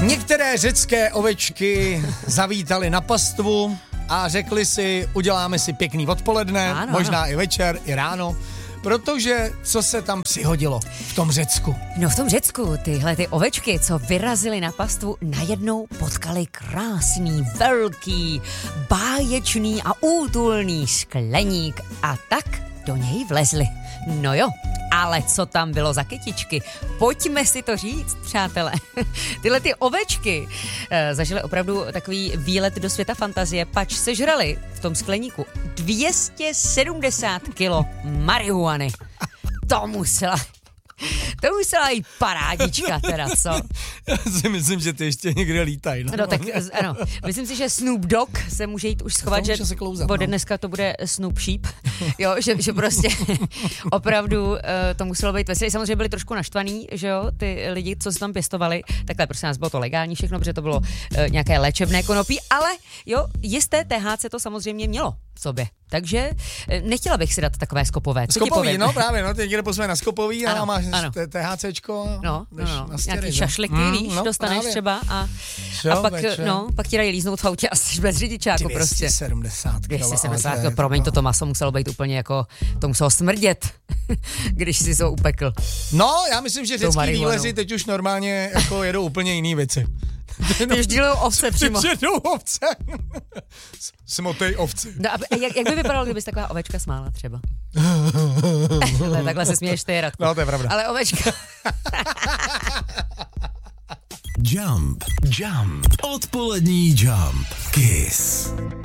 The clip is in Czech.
Některé řecké ovečky zavítaly na pastvu a řekli si, uděláme si pěkný odpoledne, ano, možná i večer, i ráno, protože co se tam přihodilo v tom Řecku? No v tom Řecku tyhle ty ovečky, co vyrazily na pastvu, najednou potkali krásný, velký, báječný a útulný skleník a tak do něj vlezli. No jo, ale co tam bylo za kytičky? Pojďme si to říct, přátelé. Tyhle ty ovečky zažily opravdu takový výlet do světa fantazie, pač sežrali v tom skleníku 270 kilo marihuany. To musela jít parádička teda, co? Já si myslím, že ty ještě někde lítají. No tak ano, myslím si, že Snoop Dogg se může jít už schovat, že bude dneska to bude Snoop Sheep, jo, že prostě opravdu to muselo být veselý. Samozřejmě byli trošku naštvaný, že jo, ty lidi, co se tam pěstovali, takhle prostě nás bylo to legální všechno, protože to bylo nějaké léčebné konopí, ale jo, jisté THC to samozřejmě mělo v sobě. Takže nechtěla bych si dát takové skopové. Skopový, no právě, no, ty někde pozve na skopový a máš THCčko. No. Nějaký šašliky, víš, dostaneš právě. Třeba a pak ti dají líznout v autě a jsi bez řidičáku prostě. 270 kg, promiň, to maso muselo být úplně jako, to muselo smrdět, když si to upekl. No, já myslím, že řecký výleři teď už normálně jako jedou úplně jiný věci. Když dílou ovce přímo. Jedou ovce. Smotej ovce. No a jak by vypadalo, kdybys taková ovečka smála třeba? Takhle se směješ ty, Radku. No, to je pravda. Ale ovečka. Jump. Odpolední Jump. Kiss.